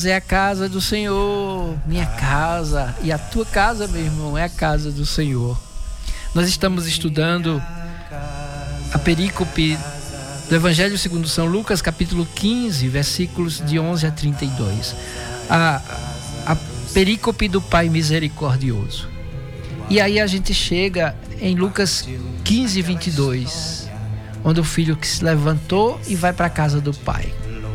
é a casa do Senhor, minha casa e a tua casa, meu irmão, é a casa do Senhor. Nós estamos estudando a perícope do Evangelho segundo São Lucas, capítulo 15, versículos de 11 a 32. A perícope do Pai misericordioso. E aí a gente chega em Lucas 15, 22, onde o filho que se levantou e vai para a casa do pai.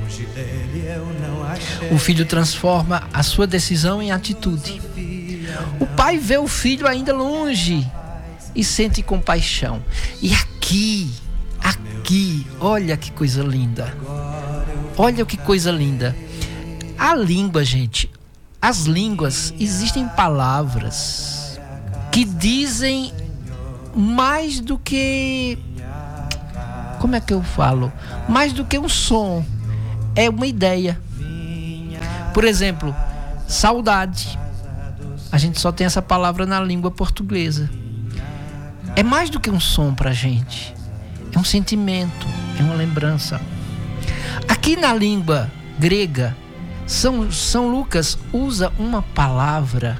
O filho transforma a sua decisão em atitude. O pai vê o filho ainda longe e sente compaixão. E aqui, olha que coisa linda. Olha que coisa linda. A língua, gente, as línguas, existem palavras que dizem mais do que... Como é que eu falo? Mais do que um som. É uma ideia. Por exemplo, saudade. A gente só tem essa palavra na língua portuguesa. É mais do que um som pra gente. É um sentimento, é uma lembrança. Aqui na língua grega, São Lucas usa uma palavra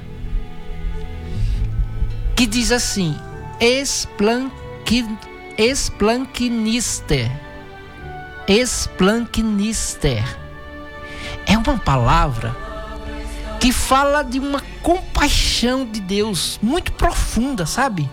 que diz assim: esplanknister. É uma palavra que fala de uma compaixão de Deus muito profunda, sabe?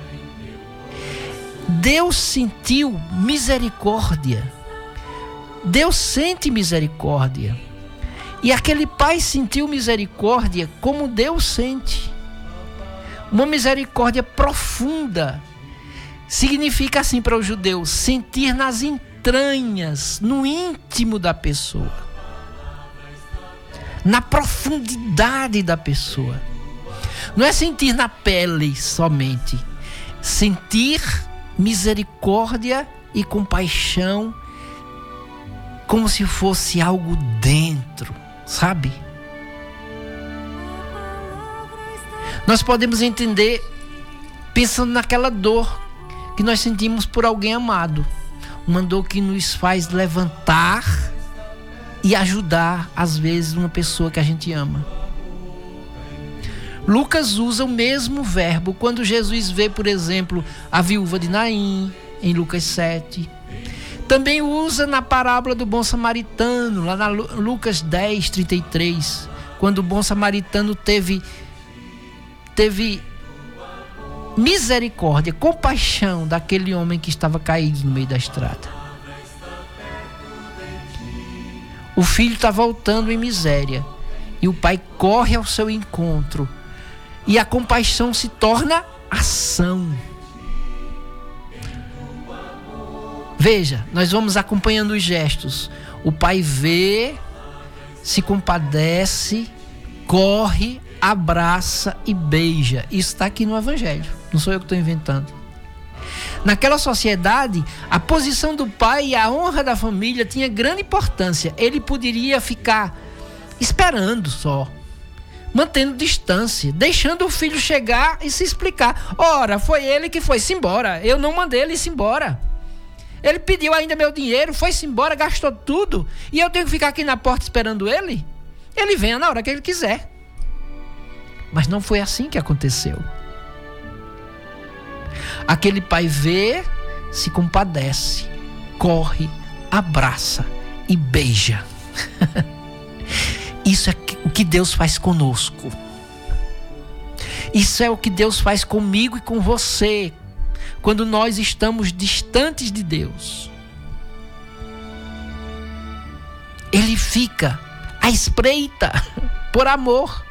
Deus sentiu misericórdia. Deus sente misericórdia. E aquele pai sentiu misericórdia como Deus sente. Uma misericórdia profunda. Significa assim para o judeu: sentir nas entranhas, no íntimo da pessoa, na profundidade da pessoa. Não é sentir na pele somente. Sentir misericórdia e compaixão como se fosse algo dentro, sabe? Nós podemos entender pensando naquela dor que nós sentimos por alguém amado. Uma dor que nos faz levantar e ajudar, às vezes, uma pessoa que a gente ama. Lucas usa o mesmo verbo quando Jesus vê, por exemplo, a viúva de Naim, em Lucas 7. Também usa na parábola do bom samaritano, lá na Lucas 10, 33, quando o bom samaritano teve misericórdia, compaixão daquele homem que estava caído no meio da estrada. O filho está voltando em miséria e o pai corre ao seu encontro e a compaixão se torna ação. Veja, nós vamos acompanhando os gestos. O pai vê, se compadece, corre, abraça e beija. Isso está aqui no Evangelho. Não sou eu que estou inventando. Naquela sociedade, a posição do pai e a honra da família tinha grande importância. Ele poderia ficar esperando só, mantendo distância, deixando o filho chegar e se explicar. Ora, foi ele que foi-se embora. Eu não mandei ele ir-se embora. Ele pediu ainda meu dinheiro, foi-se embora, gastou tudo. E eu tenho que ficar aqui na porta esperando ele? Ele venha na hora que ele quiser. Mas não foi assim que aconteceu. Aquele pai vê, se compadece, corre, abraça e beija. Isso é o que Deus faz conosco. Isso é o que Deus faz comigo e com você, quando nós estamos distantes de Deus. Ele fica à espreita por amor.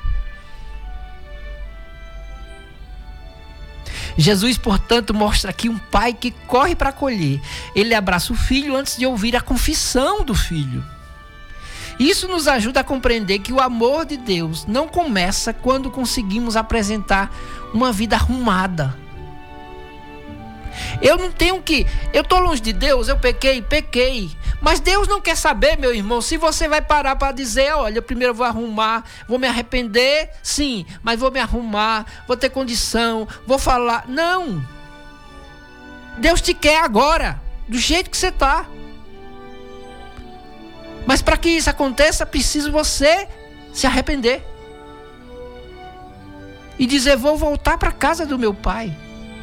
Jesus, portanto, mostra aqui um pai que corre para acolher. Ele abraça o filho antes de ouvir a confissão do filho. Isso nos ajuda a compreender que o amor de Deus não começa quando conseguimos apresentar uma vida arrumada. Eu estou longe de Deus, eu pequei. Mas Deus não quer saber, meu irmão, se você vai parar para dizer: olha, primeiro eu vou arrumar, vou me arrepender, sim, mas vou me arrumar, vou ter condição, vou falar. Não. Deus te quer agora, do jeito que você está. Mas para que isso aconteça, precisa você se arrepender e dizer: vou voltar para a casa do meu pai.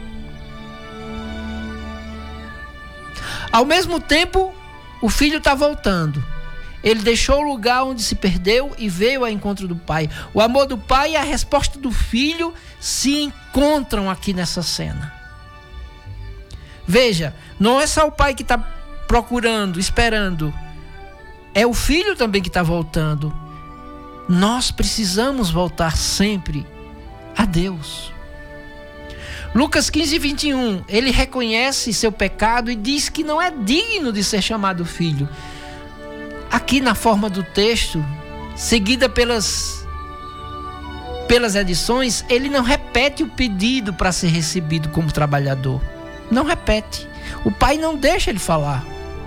Ao mesmo tempo, o filho está voltando. Ele deixou o lugar onde se perdeu e veio ao encontro do pai. O amor do pai e a resposta do filho se encontram aqui nessa cena. Veja, não é só o pai que está procurando, esperando. É o filho também que está voltando. Nós precisamos voltar sempre a Deus. Lucas 15:21, ele reconhece seu pecado e diz que não é digno de ser chamado filho. Aqui na forma do texto, seguida pelas edições, ele não repete o pedido para ser recebido como trabalhador. Não repete. O pai não deixa ele falar.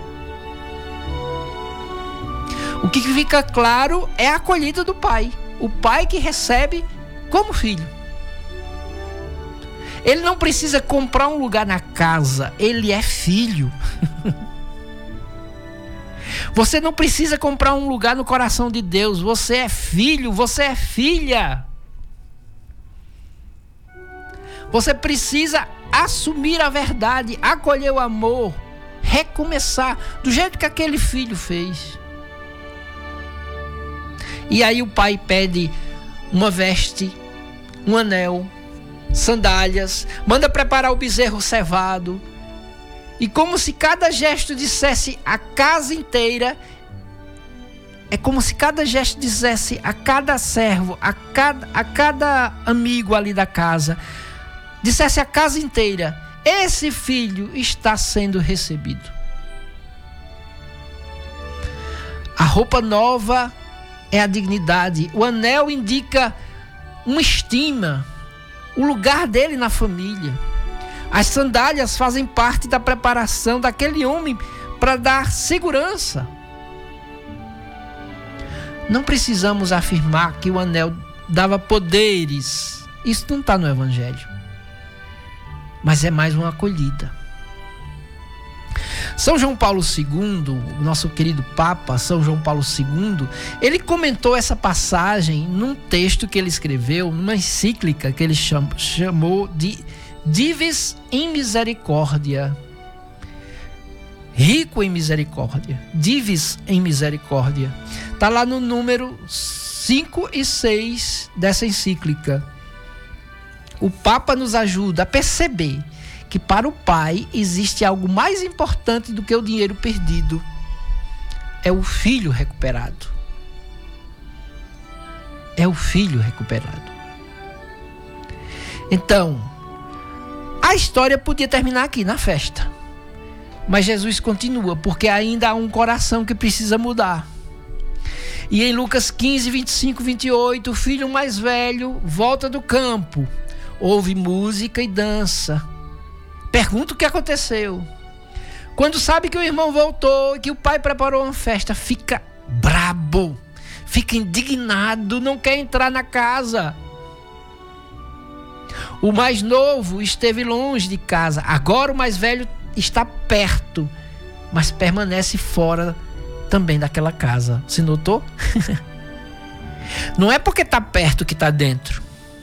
O que fica claro é a acolhida do pai. O pai que recebe como filho. Ele não precisa comprar um lugar na casa. Ele é filho. Você não precisa comprar um lugar no coração de Deus. Você é filho, você é filha. Você precisa assumir a verdade, acolher o amor, recomeçar do jeito que aquele filho fez. E aí o pai pede uma veste, um anel, sandálias, manda preparar o bezerro cevado. E como se cada gesto dissesse a casa inteira, é como se cada gesto dissesse a cada servo, a cada amigo ali da casa, dissesse a casa inteira: esse filho está sendo recebido. A roupa nova é a dignidade. O anel indica uma estima, o lugar dele na família. As sandálias fazem parte da preparação daquele homem para dar segurança. Não precisamos afirmar que o anel dava poderes. Isso não está no Evangelho. Mas é mais uma acolhida. São João Paulo II, o nosso querido Papa São João Paulo II, ele comentou essa passagem num texto que ele escreveu, numa encíclica que ele chamou de Divis in Misericordia. Rico em misericórdia. Divis em misericórdia. Está lá no número 5 e 6 dessa encíclica. O Papa nos ajuda a perceber que para o pai existe algo mais importante do que o dinheiro perdido. É o filho recuperado. É o filho recuperado. Então, a história podia terminar aqui, na festa. Mas Jesus continua, porque ainda há um coração que precisa mudar. E em Lucas 15, 25, 28, o filho mais velho volta do campo. Ouve música e dança. Pergunta o que aconteceu. Quando sabe que o irmão voltou e que o pai preparou uma festa, fica brabo, fica indignado, não quer entrar na casa. O mais novo esteve longe de casa. Agora o mais velho está perto, mas permanece fora também daquela casa. Você notou? Não é porque está perto que está dentro.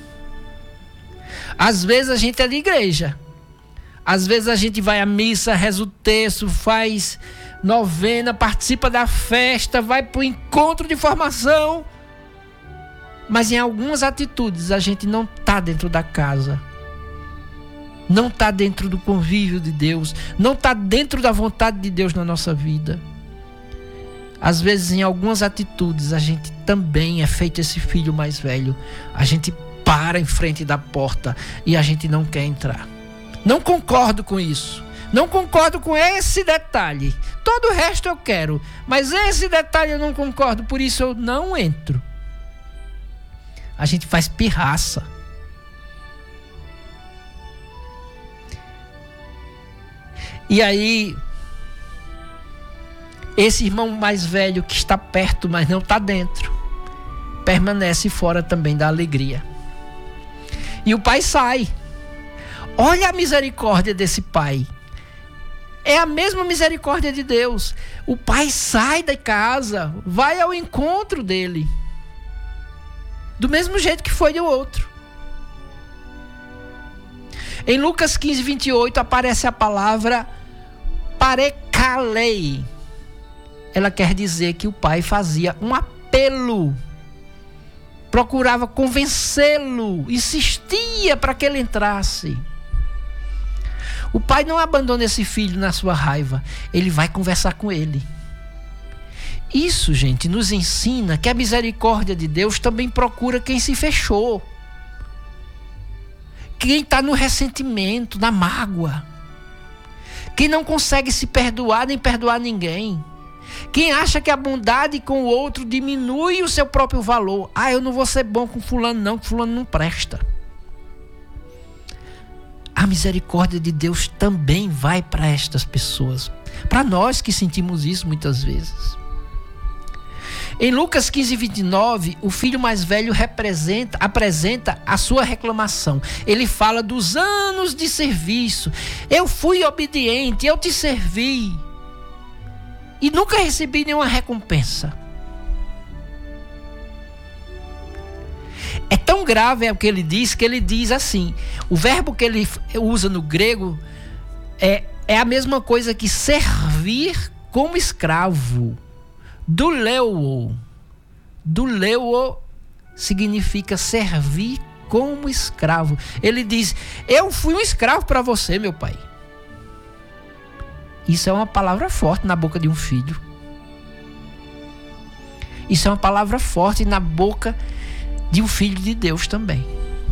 Às vezes a gente é de igreja. Às vezes a gente vai à missa, reza o texto, faz novena, participa da festa, vai para o encontro de formação. Mas em algumas atitudes a gente não está dentro da casa. Não está dentro do convívio de Deus. Não está dentro da vontade de Deus na nossa vida. Às vezes em algumas atitudes a gente também é feito esse filho mais velho. A gente para em frente da porta e a gente não quer entrar. Não concordo com isso. Não concordo com esse detalhe. Todo o resto eu quero, mas esse detalhe eu não concordo, por isso eu não entro. A gente faz pirraça. E aí, esse irmão mais velho que está perto, mas não está dentro, permanece fora também da alegria. E o pai sai. Olha a misericórdia desse pai. É a mesma misericórdia de Deus. O pai sai da casa, vai ao encontro dele. do mesmo jeito que foi do outro. Em Lucas 15, 28, aparece a palavra parekalei. Ela quer dizer que o pai fazia um apelo, procurava convencê-lo, insistia para que ele entrasse. O pai não abandona esse filho na sua raiva, ele vai conversar com ele. Isso, gente, nos ensina que a misericórdia de Deus também procura quem se fechou, quem está no ressentimento, na mágoa, quem não consegue se perdoar nem perdoar ninguém, quem acha que a bondade com o outro diminui o seu próprio valor. Eu não vou ser bom com fulano não, que fulano não presta. A misericórdia de Deus também vai para estas pessoas, para nós que sentimos isso muitas vezes. Em Lucas 15, 29, o filho mais velho apresenta a sua reclamação. Ele fala dos anos de serviço. Eu fui obediente, eu te servi e nunca recebi nenhuma recompensa. É tão grave o que ele diz assim, o verbo que ele usa no grego é a mesma coisa que servir como escravo. Douleuo significa servir como escravo. Ele diz, eu fui um escravo para você, meu pai. Isso é uma palavra forte na boca de um filho. Isso é uma palavra forte na boca de um filho de Deus também.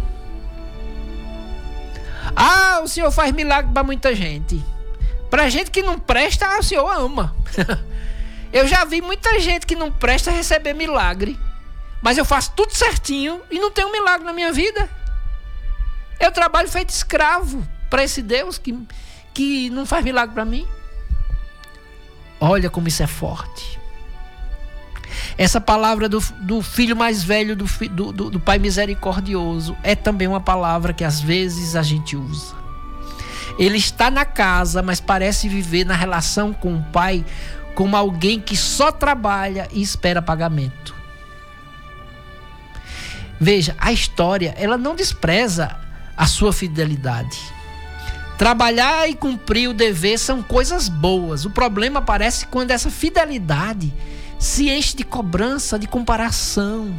O Senhor faz milagre para muita gente. Para gente que não presta, o Senhor ama. Eu já vi muita gente que não presta receber milagre, mas eu faço tudo certinho e não tenho milagre na minha vida. Eu trabalho feito escravo para esse Deus que não faz milagre para mim. Olha como isso é forte. Essa palavra do filho mais velho, do pai misericordioso, é também uma palavra que às vezes a gente usa. Ele está na casa, mas parece viver na relação com o pai como alguém que só trabalha e espera pagamento. Veja, a história, ela não despreza a sua fidelidade. Trabalhar e cumprir o dever são coisas boas. O problema aparece quando essa fidelidade se enche de cobrança, de comparação.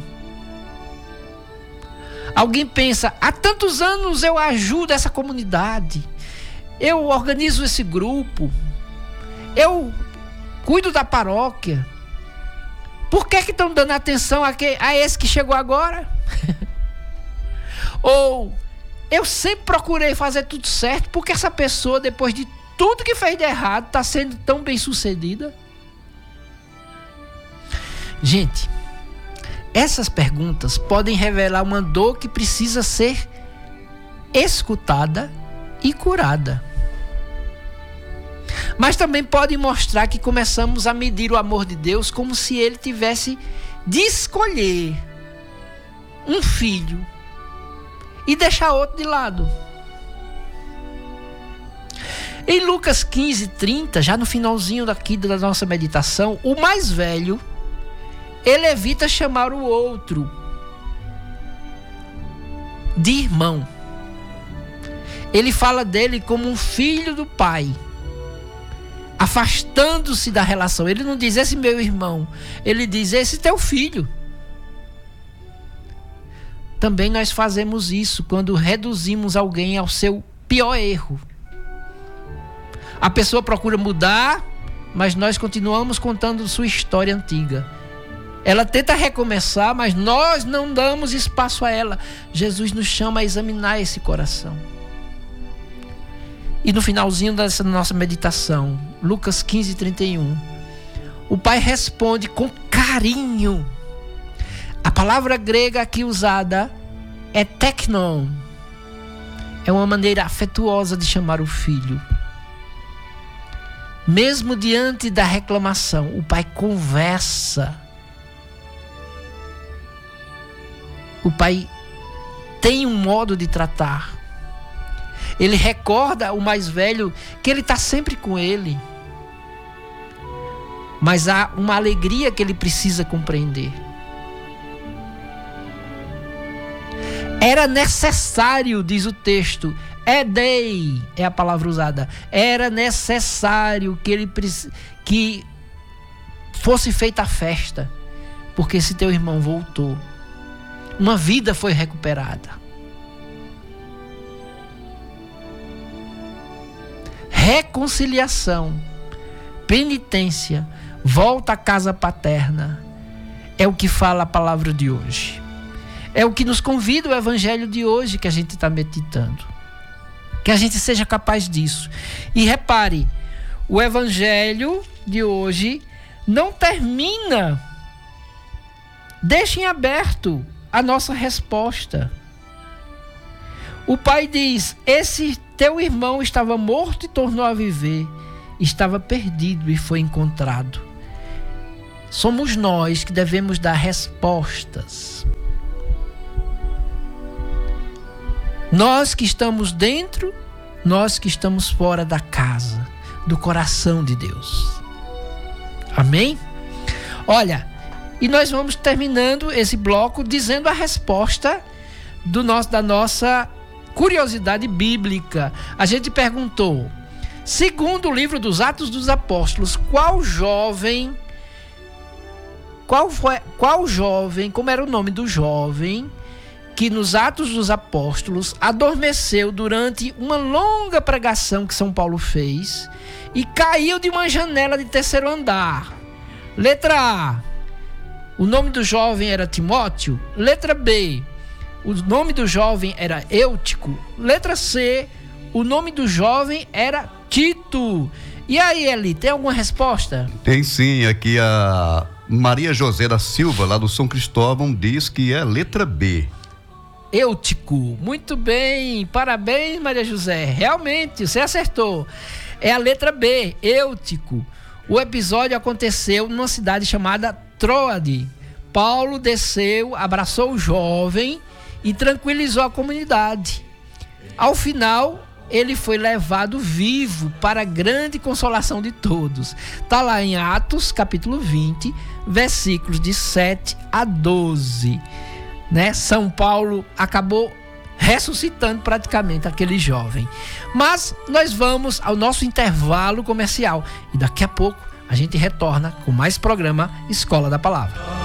Alguém pensa, há tantos anos eu ajudo essa comunidade, eu organizo esse grupo, eu cuido da paróquia. Por que estão dando atenção a esse que chegou agora? Ou eu sempre procurei fazer tudo certo, porque essa pessoa, depois de tudo que fez de errado, está sendo tão bem sucedida? Gente, essas perguntas podem revelar uma dor que precisa ser escutada e curada. Mas também podem mostrar que começamos a medir o amor de Deus como se ele tivesse de escolher um filho e deixar outro de lado. Em Lucas 15, 30, já no finalzinho daqui da nossa meditação, o mais velho, ele evita chamar o outro de irmão. Ele fala dele como um filho do pai, afastando-se da relação. Ele não diz esse meu irmão, ele diz esse teu filho. Também nós fazemos isso quando reduzimos alguém ao seu pior erro. A pessoa procura mudar, mas nós continuamos contando sua história antiga. Ela tenta recomeçar, mas nós não damos espaço a ela. Jesus nos chama a examinar esse coração. E no finalzinho dessa nossa meditação, Lucas 15, 31, o pai responde com carinho. A palavra grega aqui usada é teknon. É uma maneira afetuosa de chamar o filho. Mesmo diante da reclamação, o pai conversa. O pai tem um modo de tratar. Ele recorda o mais velho que ele está sempre com ele. Mas há uma alegria que ele precisa compreender. Era necessário, diz o texto, edei é a palavra usada. Era necessário que fosse feita a festa, porque esse teu irmão voltou. Uma vida foi recuperada. Reconciliação, penitência, volta à casa paterna, é o que fala a palavra de hoje. É o que nos convida o evangelho de hoje que a gente está meditando. Que a gente seja capaz disso. E repare, o evangelho de hoje não termina. Deixa em aberto a nossa resposta. O pai diz: esse teu irmão estava morto e tornou a viver, estava perdido e foi encontrado. Somos nós que devemos dar respostas. Nós que estamos dentro, nós que estamos fora da casa, do coração de Deus. Amém? Olha, e nós vamos terminando esse bloco dizendo a resposta da nossa curiosidade bíblica. A gente perguntou, segundo o livro dos Atos dos Apóstolos, qual jovem, como era o nome do jovem que nos Atos dos Apóstolos adormeceu durante uma longa pregação que São Paulo fez e caiu de uma janela de terceiro andar? Letra A, o nome do jovem era Timóteo. Letra B, o nome do jovem era Eutico. Letra C, o nome do jovem era Tito. E aí, Eli, tem alguma resposta? Tem sim, aqui a Maria José da Silva, lá do São Cristóvão, diz que é a letra B. Eutico, muito bem, parabéns, Maria José, realmente, você acertou, é a letra B, Eutico. O episódio aconteceu numa cidade chamada Troade. Paulo desceu, abraçou o jovem e tranquilizou a comunidade. Ao final, ele foi levado vivo para a grande consolação de todos. Está lá em Atos, capítulo 20, versículos de 7 a 12. Né? São Paulo acabou ressuscitando praticamente aquele jovem. Mas nós vamos ao nosso intervalo comercial e daqui a pouco a gente retorna com mais programa Escola da Palavra.